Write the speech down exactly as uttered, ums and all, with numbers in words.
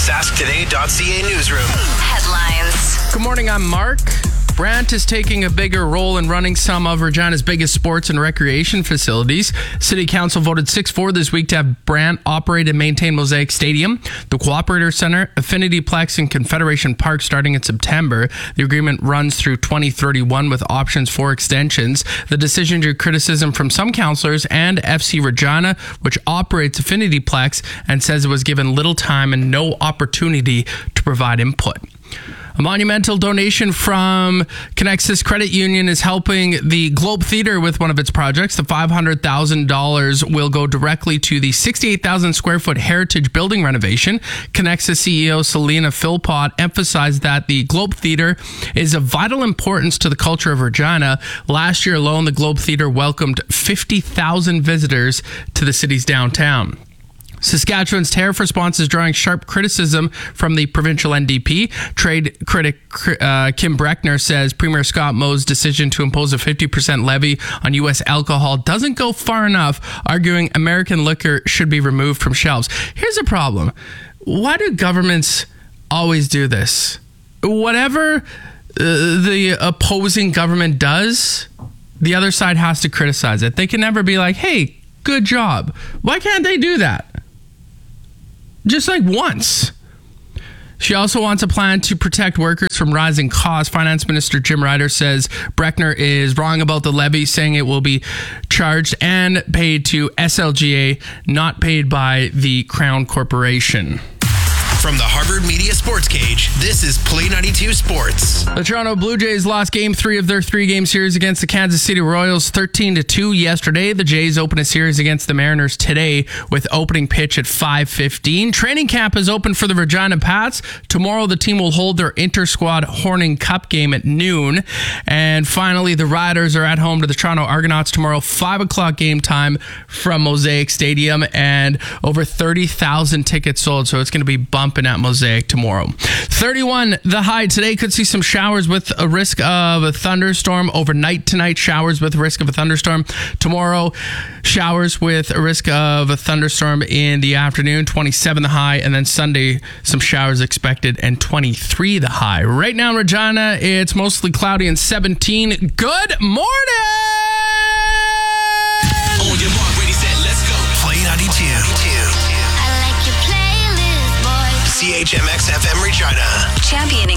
sask today dot c a newsroom. Headlines. Good morning, I'm Mark. Brandt is taking a bigger role in running some of Regina's biggest sports and recreation facilities. City Council voted six four this week to have Brandt operate and maintain Mosaic Stadium, the Cooperator Center, Affinity Plex, and Confederation Park starting in September. The agreement runs through twenty thirty-one with options for extensions. The decision drew criticism from some councillors and F C Regina, which operates Affinity Plex, and says it was given little time and no opportunity to provide input. A monumental donation from Connexus Credit Union is helping the Globe Theatre with one of its projects. The five hundred thousand dollars will go directly to the sixty-eight thousand square foot heritage building renovation. Connexus C E O Selena Philpott emphasized that the Globe Theatre is of vital importance to the culture of Regina. Last year alone, the Globe Theatre welcomed fifty thousand visitors to the city's downtown. Saskatchewan's tariff response is drawing sharp criticism from the provincial N D P. Trade critic uh, Kim Breckner says Premier Scott Moe's decision to impose a fifty percent levy on U S alcohol doesn't go far enough, arguing American liquor should be removed from shelves. Here's a problem. Why do governments always do this? Whatever uh, the opposing government does, the other side has to criticize it. They can never be like, hey, good job. Why can't they do that? Just like once. She also wants a plan to protect workers from rising costs. Finance Minister Jim Ryder says Breckner is wrong about the levy, saying it will be charged and paid to S L G A, not paid by the Crown Corporation. From the Harvard Media Sports Cage, this is Play ninety-two Sports. The Toronto Blue Jays lost game three of their three-game series against the Kansas City Royals thirteen to two yesterday. The Jays open a series against the Mariners today with opening pitch at five fifteen. Training camp is open for the Regina Pats. Tomorrow, the team will hold their inter-squad Horning Cup game at noon. And finally, the Riders are at home to the Toronto Argonauts tomorrow, five o'clock game time from Mosaic Stadium, and over thirty thousand tickets sold, so it's going to be bumping at Mosaic tomorrow. thirty-one, the high today. Could see some showers with a risk of a thunderstorm overnight tonight. Showers with a risk of a thunderstorm tomorrow. Showers with a risk of a thunderstorm in the afternoon. twenty-seven the high, and then Sunday some showers expected, and twenty-three the high. Right now in Regina, it's mostly cloudy and seventeen. Good morning. On your mark, ready, set, let's go. Play ninety-two. C H M X F M Regina. Championing